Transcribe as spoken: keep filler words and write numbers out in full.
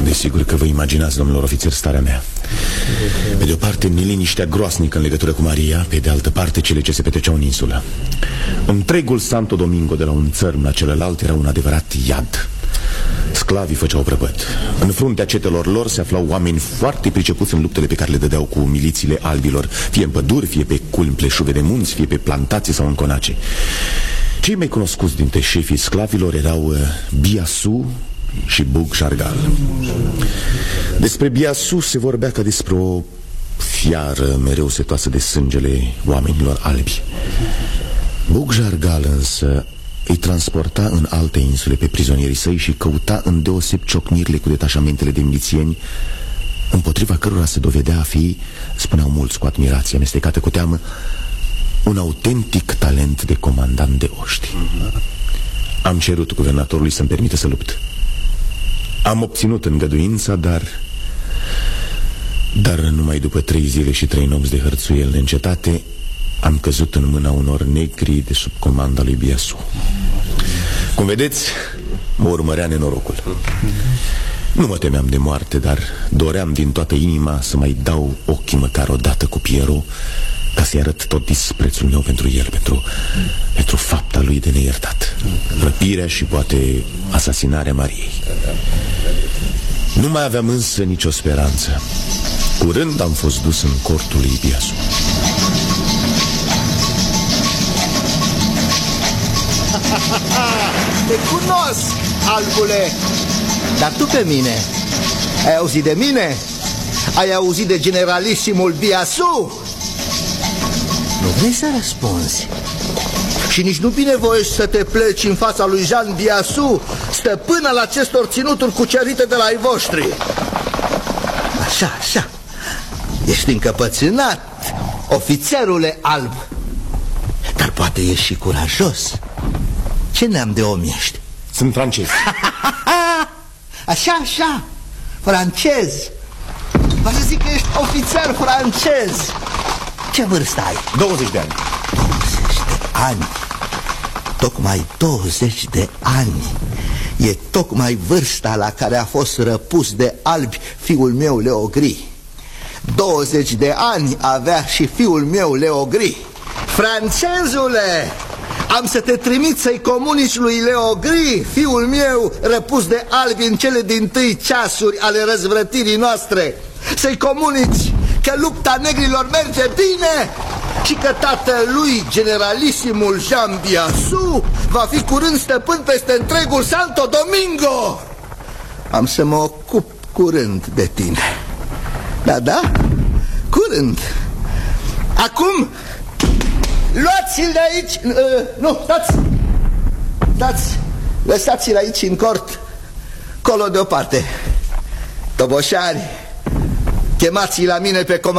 Desigur că vă imaginați, domnilor ofițeri, starea mea. Pe de o parte, neliniștea groasnică în legătură cu Maria, pe de altă parte, cele ce se petreceau în insulă. Întregul Santo Domingo, de la un țărm la celălalt, era un adevărat iad. Sclavii făceau prăpăd. În fruntea cetelor lor se aflau oameni foarte pricepuți în luptele pe care le dădeau cu milițiile albilor, fie în păduri, fie pe culmi pleșuve de munți, fie pe plantații sau în conace. Cei mai cunoscuți dintre șefii sclavilor erau uh, Biasu și Bug Jargal. Despre Biasu se vorbea ca despre o fiară mereu setoasă de sângele oamenilor albi. Bug Jargal însă îi transporta în alte insule pe prizonierii săi și căuta îndeoseb ciocnirile cu detașamentele de milițieni, împotriva cărora se dovedea a fi, spuneau mulți cu admirație amestecată cu teamă, un autentic talent de comandant de oști. Am cerut guvernatorului să-mi permită să lupt. Am obținut îngăduința, dar Dar numai după trei zile și trei nopți de hărțuieli neîncetate am căzut în mâna unor negri de sub comanda lui Biasu. Cum vedeți, mă urmărea nenorocul. Nu mă temeam de moarte, dar doream din toată inima să mai dau ochii măcar o dată cu Pierrot, ca să-i arăt tot disprețul meu pentru el, pentru, pentru fapta lui de neiertat, răpirea și poate asasinarea Mariei. Nu mai aveam însă nicio speranță. Curând am fost dus în cortul lui Biasu. Te cunosc, albule. Dar tu pe mine ai auzit de mine? Ai auzit de generalisimul Biasu? Nu vrei să răspunzi. Și nici nu binevoiești să te pleci în fața lui Jean Biasu, stăpân al acestor ținuturi cucerite de la ai voștri. Așa, așa. Ești încăpățânat, ofițerule alb. Dar poate ești și curajos. Ce neam de om ești? Sunt francez. Așa, așa. Francez. Va să zic că ești ofițer francez. Ce vârstă ai? douăzeci de ani. douăzeci de ani. Tocmai douăzeci de ani. E tocmai vârsta la care a fost răpus de albi fiul meu Leogri. douăzeci de ani avea și fiul meu Leogri. Francezule, am să te trimit să-i comunici lui Leogri, fiul meu răpus de albi în cele dintâi ceasuri ale răzvrătirii noastre. Să-i comunici că lupta negrilor merge bine și că tatălui, generalisimul Jean Biasu, va fi curând stăpân peste întregul Santo Domingo. Am să mă ocup curând de tine. Da, da? Curând. Acum, luați-l de aici. uh, Nu, stați. Stați. Lăsați-l aici în cort, colo deoparte. Toboșari, chemați-i la mine pe comandă.